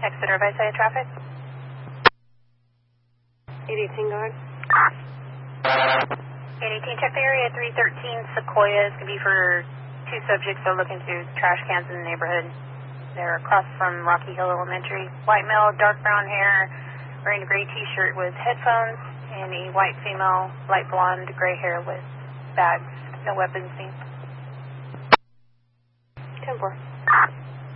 Exeter Visalia traffic. 818 guard. 818, check the area 313 Sequoia. It's going to be for two subjects that are looking through trash cans in the neighborhood. They're across from Rocky Hill Elementary. White male, dark brown hair, wearing a gray t-shirt with headphones, and a white female, light blonde, gray hair with bags. No weapons seen. 10-4.